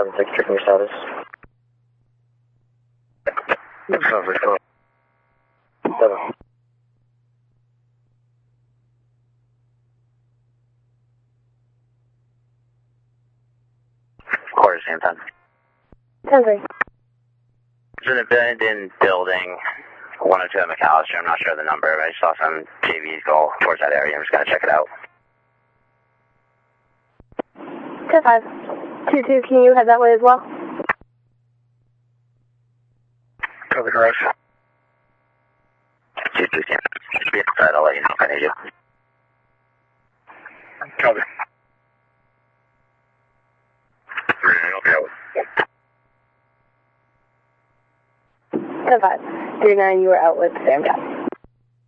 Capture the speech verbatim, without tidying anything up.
seven six, checking your status. Sounds like fun. seven. Quarter, same time. ten three. It's an abandoned building, one oh two at McAllister. I'm not sure the number, but I saw some J Vs go towards that area. I'm just going to check it out. ten five. two two, can you head that way as well? To the garage. two two, can should be inside. I'll let you know if I need you. Copy. three nine, I'll be out. ten five. three nine, you are out with Sam Cap.